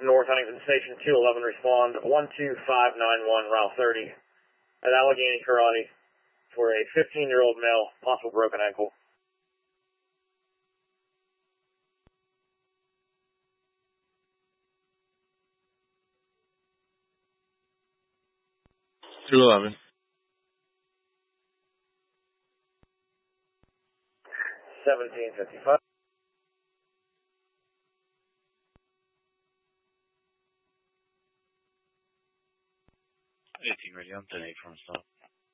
North Huntington Station 211, respond 12591, Route 30 at Allegheny Karate for a 15-year-old male, possible broken ankle. Through 11. 1755. 18 ready, I'm 10-8 from stop.